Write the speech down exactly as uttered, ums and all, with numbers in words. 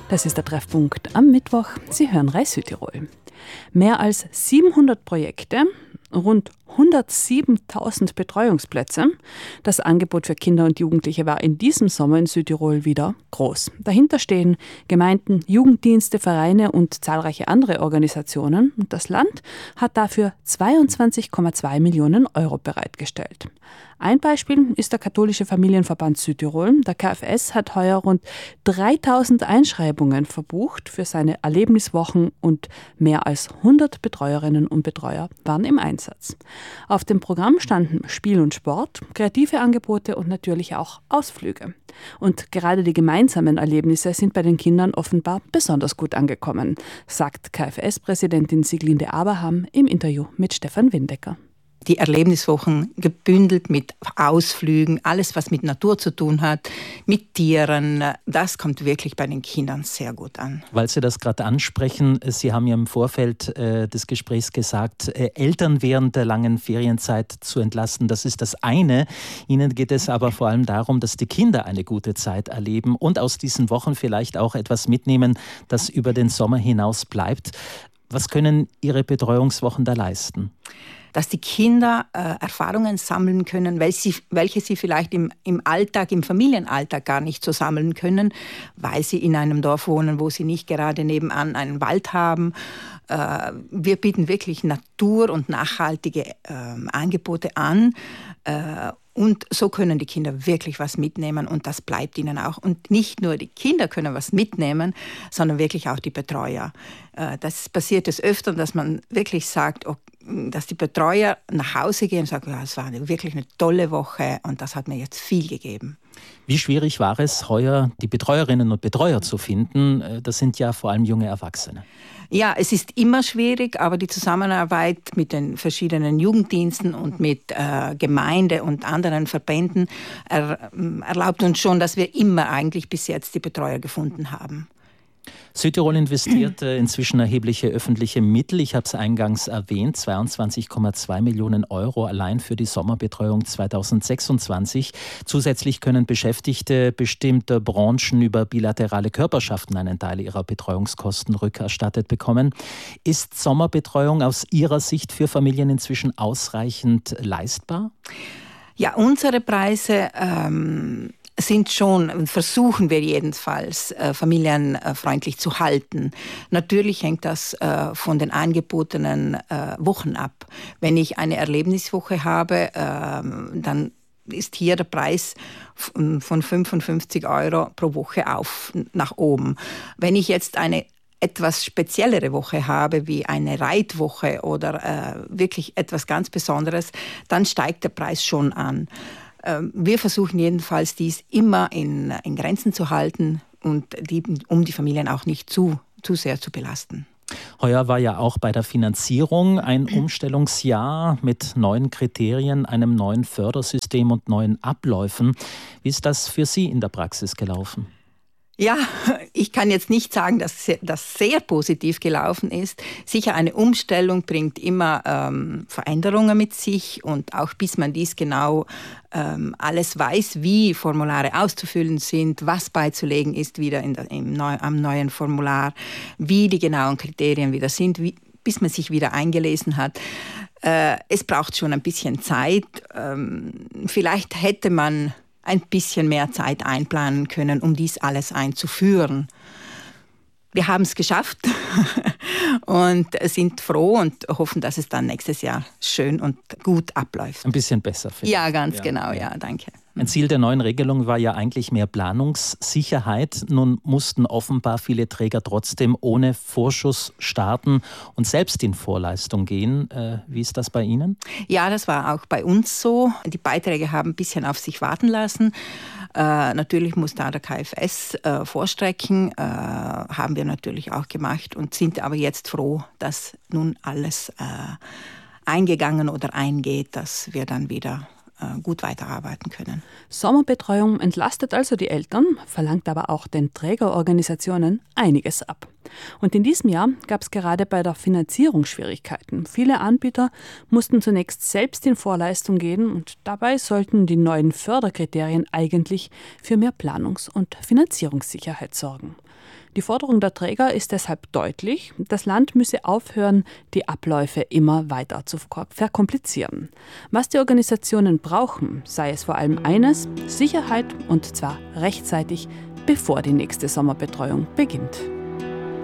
Das ist der Treffpunkt am Mittwoch. Sie hören Rai Südtirol. Mehr als siebenhundert Projekte, rund hundertsiebentausend Betreuungsplätze. Das Angebot für Kinder und Jugendliche war in diesem Sommer in Südtirol wieder groß. Dahinter stehen Gemeinden, Jugenddienste, Vereine und zahlreiche andere Organisationen. Und das Land hat dafür zweiundzwanzig Komma zwei Millionen Euro bereitgestellt. Ein Beispiel ist der Katholische Familienverband Südtirol. Der K F S hat heuer rund dreitausend Einschreibungen verbucht für seine Erlebniswochen und mehr als hundert Betreuerinnen und Betreuer waren im Einsatz. Auf dem Programm standen Spiel und Sport, kreative Angebote und natürlich auch Ausflüge. Und gerade die gemeinsamen Erlebnisse sind bei den Kindern offenbar besonders gut angekommen, sagt K F S-Präsidentin Siglinde Abraham im Interview mit Stefan Windecker. Die Erlebniswochen gebündelt mit Ausflügen, alles was mit Natur zu tun hat, mit Tieren, das kommt wirklich bei den Kindern sehr gut an. Weil Sie das gerade ansprechen, Sie haben ja im Vorfeld äh, des Gesprächs gesagt, äh, Eltern während der langen Ferienzeit zu entlasten, das ist das eine. Ihnen geht es aber vor allem darum, dass die Kinder eine gute Zeit erleben und aus diesen Wochen vielleicht auch etwas mitnehmen, das über den Sommer hinaus bleibt. Was können Ihre Betreuungswochen da leisten? Dass die Kinder äh, Erfahrungen sammeln können, welche sie, welche sie vielleicht im, im Alltag, im Familienalltag gar nicht so sammeln können, weil sie in einem Dorf wohnen, wo sie nicht gerade nebenan einen Wald haben. Äh, wir bieten wirklich Natur- und nachhaltige äh, Angebote an. Äh, Und so können die Kinder wirklich was mitnehmen und das bleibt ihnen auch. Und nicht nur die Kinder können was mitnehmen, sondern wirklich auch die Betreuer. Das passiert des Öfteren, dass man wirklich sagt, dass die Betreuer nach Hause gehen und sagen, ja, es war wirklich eine tolle Woche und das hat mir jetzt viel gegeben. Wie schwierig war es, heuer die Betreuerinnen und Betreuer zu finden? Das sind ja vor allem junge Erwachsene. Ja, es ist immer schwierig, aber die Zusammenarbeit mit den verschiedenen Jugenddiensten und mit äh, Gemeinde und anderen Verbänden er, erlaubt uns schon, dass wir immer eigentlich bis jetzt die Betreuer gefunden haben. Südtirol investiert äh, inzwischen erhebliche öffentliche Mittel. Ich habe es eingangs erwähnt, zweiundzwanzig Komma zwei Millionen Euro allein für die Sommerbetreuung zweitausendsechsundzwanzig. Zusätzlich können Beschäftigte bestimmter Branchen über bilaterale Körperschaften einen Teil ihrer Betreuungskosten rückerstattet bekommen. Ist Sommerbetreuung aus Ihrer Sicht für Familien inzwischen ausreichend leistbar? Ja, unsere Preise ähm sind schon, versuchen wir jedenfalls, äh, familienfreundlich zu halten. Natürlich hängt das äh, von den angebotenen äh, Wochen ab. Wenn ich eine Erlebniswoche habe, äh, dann ist hier der Preis von fünfundfünfzig Euro pro Woche auf nach oben. Wenn ich jetzt eine etwas speziellere Woche habe, wie eine Reitwoche oder äh, wirklich etwas ganz Besonderes, dann steigt der Preis schon an. Wir versuchen jedenfalls, dies immer in, in Grenzen zu halten und die, um die Familien auch nicht zu, zu sehr zu belasten. Heuer war ja auch bei der Finanzierung ein Umstellungsjahr mit neuen Kriterien, einem neuen Fördersystem und neuen Abläufen. Wie ist das für Sie in der Praxis gelaufen? Ja, ich kann jetzt nicht sagen, dass das sehr positiv gelaufen ist. Sicher, eine Umstellung bringt immer ähm, Veränderungen mit sich und auch bis man dies genau ähm, alles weiß, wie Formulare auszufüllen sind, was beizulegen ist wieder in der, im Neu, am neuen Formular, wie die genauen Kriterien wieder sind, wie, bis man sich wieder eingelesen hat. Äh, es braucht schon ein bisschen Zeit. Ähm, vielleicht hätte man ein bisschen mehr Zeit einplanen können, um dies alles einzuführen. Wir haben es geschafft und sind froh und hoffen, dass es dann nächstes Jahr schön und gut abläuft. Ein bisschen besser, finde ich. Ja, ganz ja, genau, ja. ja, danke. Ein Ziel der neuen Regelung war ja eigentlich mehr Planungssicherheit. Nun mussten offenbar viele Träger trotzdem ohne Vorschuss starten und selbst in Vorleistung gehen. Äh, wie ist das bei Ihnen? Ja, das war auch bei uns so. Die Beiträge haben ein bisschen auf sich warten lassen. Äh, natürlich muss da der K F S äh, vorstrecken, äh, haben wir natürlich auch gemacht und sind aber jetzt froh, dass nun alles äh, eingegangen oder eingeht, dass wir dann wieder gut weiterarbeiten können. Sommerbetreuung entlastet also die Eltern, verlangt aber auch den Trägerorganisationen einiges ab. Und in diesem Jahr gab es gerade bei der Finanzierung Schwierigkeiten. Viele Anbieter mussten zunächst selbst in Vorleistung gehen und dabei sollten die neuen Förderkriterien eigentlich für mehr Planungs- und Finanzierungssicherheit sorgen. Die Forderung der Träger ist deshalb deutlich, das Land müsse aufhören, die Abläufe immer weiter zu verkomplizieren. Was die Organisationen brauchen, sei es vor allem eines: Sicherheit, und zwar rechtzeitig, bevor die nächste Sommerbetreuung beginnt.